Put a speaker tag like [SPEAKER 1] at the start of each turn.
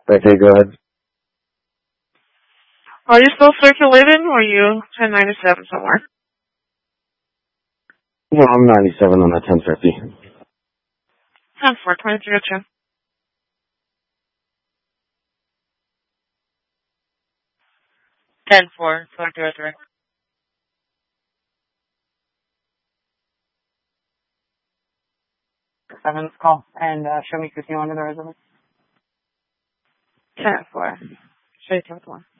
[SPEAKER 1] Okay, go ahead.
[SPEAKER 2] Are you still circulating or are you 1097 somewhere?
[SPEAKER 1] Well, I'm 97 on that 1050.
[SPEAKER 2] 10-4, 2302.
[SPEAKER 3] Ten four, 2203.
[SPEAKER 4] 7's call. And show me Christina under the residence.
[SPEAKER 2] 10-4. Show you 10-4.